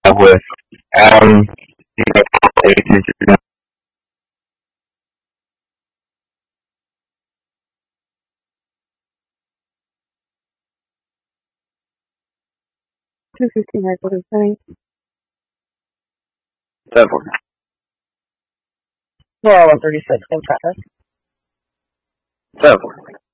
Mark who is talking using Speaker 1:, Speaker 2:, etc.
Speaker 1: with Adam. You know,
Speaker 2: $2.15 headquarters setting.
Speaker 1: Seven.
Speaker 2: 136 in process.
Speaker 1: Seven.